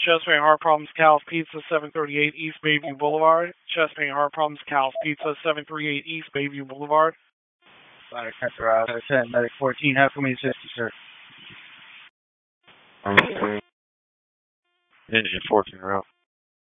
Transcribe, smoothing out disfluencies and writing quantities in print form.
Chest pain, heart problems, Cal's Pizza, 738 East Bayview Boulevard. Chest pain, heart problems, Cal's Pizza, 738 East Bayview Boulevard. Ladder Center, 10, Medic 14, how can we assist you, sir? Engine 14 route.